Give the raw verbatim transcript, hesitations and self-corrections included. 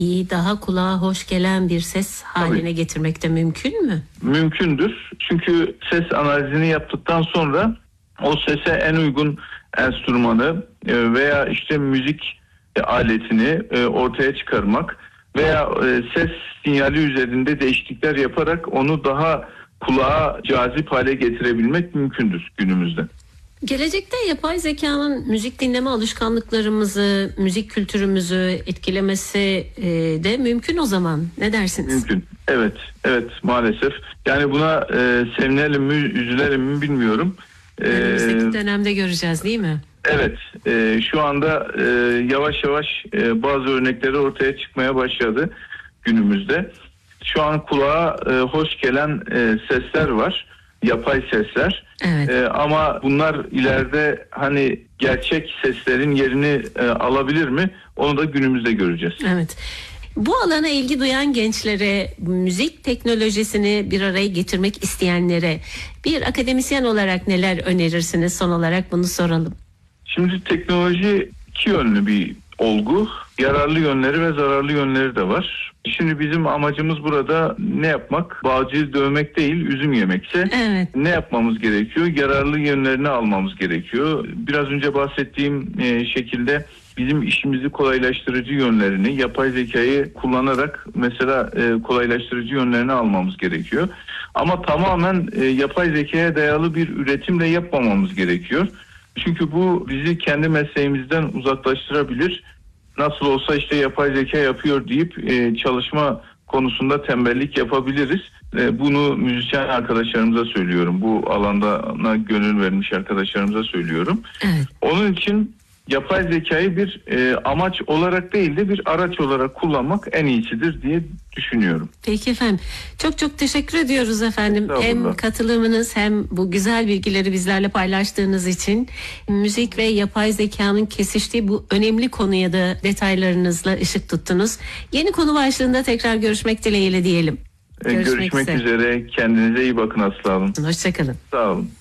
iyi, daha kulağa hoş gelen bir ses haline Tabii. getirmek de mümkün mü? Mümkündür. Çünkü ses analizini yaptıktan sonra o sese en uygun enstrümanı veya işte müzik aletini ortaya çıkarmak veya ses sinyali üzerinde değişiklikler yaparak onu daha kulağa cazip hale getirebilmek mümkündür günümüzde. Gelecekte yapay zekanın müzik dinleme alışkanlıklarımızı, müzik kültürümüzü etkilemesi de mümkün o zaman. Ne dersiniz? Mümkün. Evet, evet maalesef. Yani buna e, sevinelim mi, üzülelim mi bilmiyorum. Önümüzdeki ee, dönemde göreceğiz değil mi? Evet, e, şu anda e, yavaş yavaş e, bazı örnekleri ortaya çıkmaya başladı günümüzde. Şu an kulağa e, hoş gelen e, sesler var, yapay sesler. Evet. E, ama bunlar ileride hani gerçek seslerin yerini e, alabilir mi? Onu da günümüzde göreceğiz. Evet. Bu alana ilgi duyan gençlere, müzik teknolojisini bir araya getirmek isteyenlere bir akademisyen olarak neler önerirsiniz? Son olarak bunu soralım. Şimdi teknoloji iki yönlü bir olgu. Yararlı yönleri ve zararlı yönleri de var. Şimdi bizim amacımız burada ne yapmak? Bağcıyı dövmek değil, üzüm yemekse evet. ne yapmamız gerekiyor? Yararlı yönlerini almamız gerekiyor. Biraz önce bahsettiğim şekilde bizim işimizi kolaylaştırıcı yönlerini, yapay zekayı kullanarak mesela kolaylaştırıcı yönlerini almamız gerekiyor. Ama tamamen yapay zekaya dayalı bir üretimle yapmamamız gerekiyor. Çünkü bu bizi kendi mesleğimizden uzaklaştırabilir. Nasıl olsa işte yapay zeka yapıyor deyip e, çalışma konusunda tembellik yapabiliriz. E, bunu müzisyen arkadaşlarımıza söylüyorum. Bu alanda gönül vermiş arkadaşlarımıza söylüyorum. Evet. Onun için yapay zekayı bir e, amaç olarak değil de bir araç olarak kullanmak en iyisidir diye düşünüyorum. Peki efendim. Çok çok teşekkür ediyoruz efendim. Hem katılımınız hem bu güzel bilgileri bizlerle paylaştığınız için. Müzik ve yapay zekanın kesiştiği bu önemli konuya da detaylarınızla ışık tuttunuz. Yeni konu başlığında tekrar görüşmek dileğiyle diyelim. Görüşmek, görüşmek üzere. Kendinize iyi bakın Aslı Hanım. Hoşçakalın. Sağ olun.